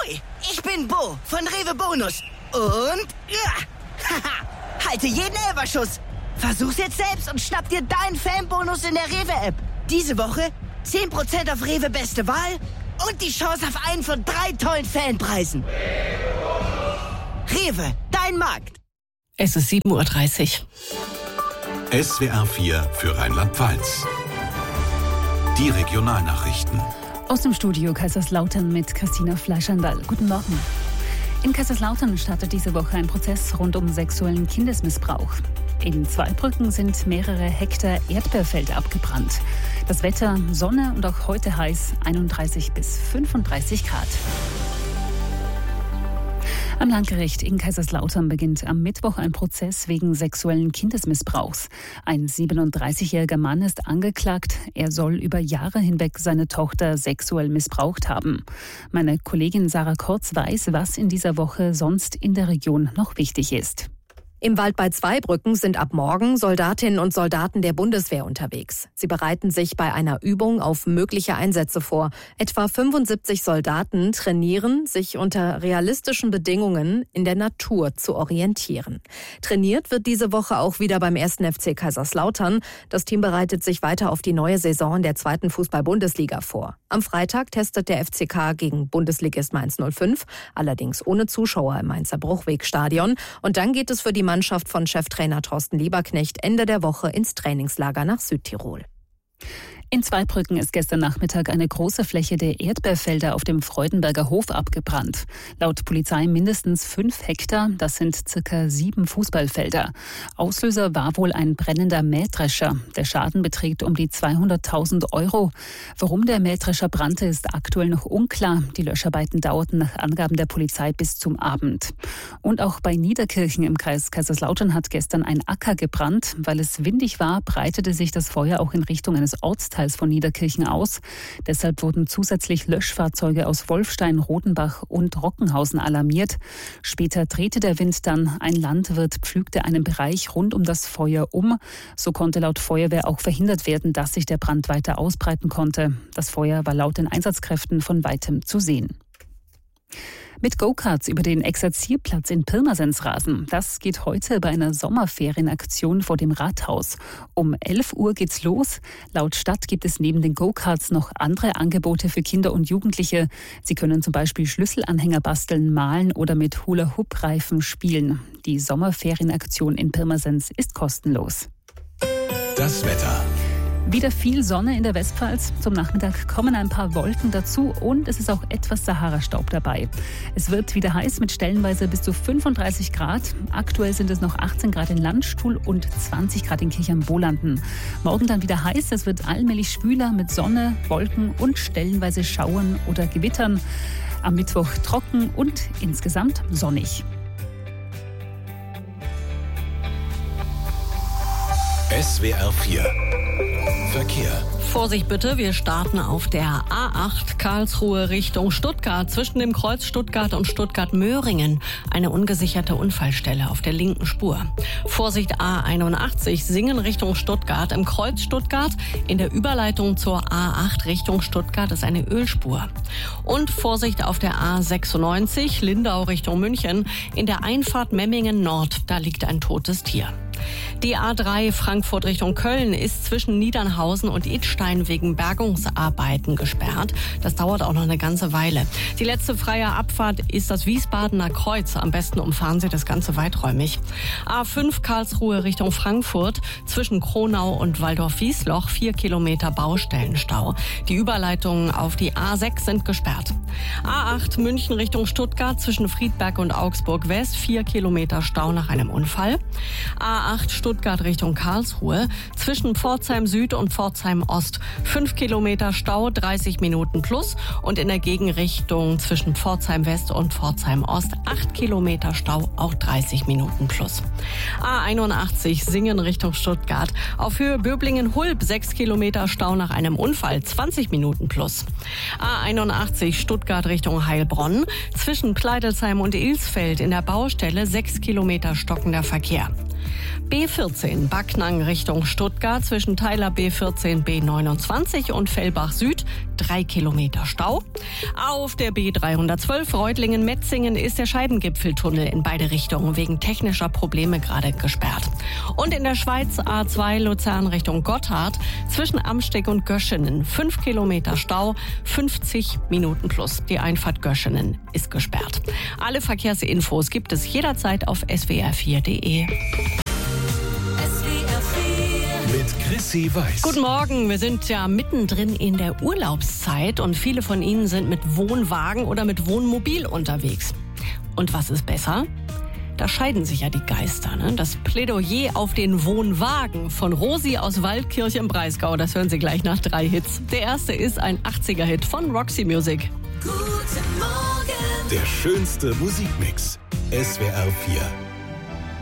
Hoi, ich bin Bo von Rewe Bonus. Und halte jeden Elferschuss. Versuch's jetzt selbst und schnapp dir deinen Fanbonus in der Rewe-App. Diese Woche 10% auf Rewe Beste Wahl und die Chance auf einen von 3 tollen Fanpreisen. Rewe, dein Markt. Es ist 7:30 Uhr. SWR 4 für Rheinland-Pfalz. Die Regionalnachrichten. Aus dem Studio Kaiserslautern mit Christina Fleischandal. Guten Morgen. In Kaiserslautern startet diese Woche ein Prozess rund um sexuellen Kindesmissbrauch. In Zweibrücken sind mehrere Hektar Erdbeerfelder abgebrannt. Das Wetter, Sonne und auch heute heiß, 31 bis 35 Grad. Am Landgericht in Kaiserslautern beginnt am Mittwoch ein Prozess wegen sexuellen Kindesmissbrauchs. Ein 37-jähriger Mann ist angeklagt. Er soll über Jahre hinweg seine Tochter sexuell missbraucht haben. Meine Kollegin Sarah Kortz weiß, was in dieser Woche sonst in der Region noch wichtig ist. Im Wald bei Zweibrücken sind ab morgen Soldatinnen und Soldaten der Bundeswehr unterwegs. Sie bereiten sich bei einer Übung auf mögliche Einsätze vor. Etwa 75 Soldaten trainieren, sich unter realistischen Bedingungen in der Natur zu orientieren. Trainiert wird diese Woche auch wieder beim 1. FC Kaiserslautern. Das Team bereitet sich weiter auf die neue Saison der 2. Fußball-Bundesliga vor. Am Freitag testet der FCK gegen Bundesligist Mainz 05, allerdings ohne Zuschauer im Mainzer Bruchwegstadion. Und dann geht es für die Mannschaft von Cheftrainer Thorsten Lieberknecht Ende der Woche ins Trainingslager nach Südtirol. In Zweibrücken ist gestern Nachmittag eine große Fläche der Erdbeerfelder auf dem Freudenberger Hof abgebrannt. Laut Polizei mindestens 5 Hektar, das sind ca. 7 Fußballfelder. Auslöser war wohl ein brennender Mähdrescher. Der Schaden beträgt um die 200.000 €. Warum der Mähdrescher brannte, ist aktuell noch unklar. Die Löscharbeiten dauerten nach Angaben der Polizei bis zum Abend. Und auch bei Niederkirchen im Kreis Kaiserslautern hat gestern ein Acker gebrannt. Weil es windig war, breitete sich das Feuer auch in Richtung eines Ortsteils von Niederkirchen aus. Deshalb wurden zusätzlich Löschfahrzeuge aus Wolfstein, Rodenbach und Rockenhausen alarmiert. Später drehte der Wind dann. Ein Landwirt pflügte einen Bereich rund um das Feuer um. So konnte laut Feuerwehr auch verhindert werden, dass sich der Brand weiter ausbreiten konnte. Das Feuer war laut den Einsatzkräften von weitem zu sehen. Mit Go-Karts über den Exerzierplatz in Pirmasens rasen. Das geht heute bei einer Sommerferienaktion vor dem Rathaus. Um 11 Uhr geht's los. Laut Stadt gibt es neben den Go-Karts noch andere Angebote für Kinder und Jugendliche. Sie können zum Beispiel Schlüsselanhänger basteln, malen oder mit Hula-Hoop-Reifen spielen. Die Sommerferienaktion in Pirmasens ist kostenlos. Das Wetter. Wieder viel Sonne in der Westpfalz. Zum Nachmittag kommen ein paar Wolken dazu und es ist auch etwas Sahara-Staub dabei. Es wird wieder heiß mit stellenweise bis zu 35 Grad. Aktuell sind es noch 18 Grad in Landstuhl und 20 Grad in Kirchheim-Bolanden. Morgen dann wieder heiß. Es wird allmählich schwüler mit Sonne, Wolken und stellenweise Schauern oder Gewittern. Am Mittwoch trocken und insgesamt sonnig. SWR 4 Verkehr. Vorsicht bitte, wir starten auf der A8 Karlsruhe Richtung Stuttgart. Zwischen dem Kreuz Stuttgart und Stuttgart-Möhringen eine ungesicherte Unfallstelle auf der linken Spur. Vorsicht A81 Singen Richtung Stuttgart. Im Kreuz Stuttgart in der Überleitung zur A8 Richtung Stuttgart ist eine Ölspur. Und Vorsicht auf der A96 Lindau Richtung München. In der Einfahrt Memmingen Nord, da liegt ein totes Tier. Die A3 Frankfurt Richtung Köln ist zwischen Niedernhausen und Idstein wegen Bergungsarbeiten gesperrt. Das dauert auch noch eine ganze Weile. Die letzte freie Abfahrt ist das Wiesbadener Kreuz. Am besten umfahren Sie das Ganze weiträumig. A5 Karlsruhe Richtung Frankfurt zwischen Kronau und Waldorf-Wiesloch 4 Kilometer Baustellenstau. Die Überleitungen auf die A6 sind gesperrt. A8 München Richtung Stuttgart zwischen Friedberg und Augsburg West 4 Kilometer Stau nach einem Unfall. A8 Stuttgart Richtung Karlsruhe zwischen Pforzheim Süd und Pforzheim Ost 5 Kilometer Stau, 30 Minuten plus. Und in der Gegenrichtung zwischen Pforzheim West und Pforzheim Ost 8 Kilometer Stau, auch 30 Minuten plus. A81 Singen Richtung Stuttgart auf Höhe Böblingen-Hulb 6 Kilometer Stau nach einem Unfall, 20 Minuten plus. A81 Stuttgart Richtung Heilbronn zwischen Pleidelsheim und Ilsfeld in der Baustelle 6 Kilometer stockender Verkehr. B14 Backnang Richtung Stuttgart zwischen Teiler B14 B29 und Fellbach Süd 3 Kilometer Stau. Auf der B312 Reutlingen-Metzingen ist der Scheibengipfeltunnel in beide Richtungen wegen technischer Probleme gerade gesperrt. Und in der Schweiz A2 Luzern Richtung Gotthard zwischen Amsteg und Göschenen 5 Kilometer Stau, 50 Minuten plus. Die Einfahrt Göschenen ist gesperrt. Alle Verkehrsinfos gibt es jederzeit auf swr4.de. Mit Chrissy Weiß. Guten Morgen, wir sind ja mittendrin in der Urlaubszeit und viele von Ihnen sind mit Wohnwagen oder mit Wohnmobil unterwegs. Und was ist besser? Da scheiden sich ja die Geister. Ne? Das Plädoyer auf den Wohnwagen von Rosi aus Waldkirch im Breisgau, das hören Sie gleich nach 3 Hits. Der erste ist ein 80er-Hit von Roxy Music. Der schönste Musikmix. SWR 4.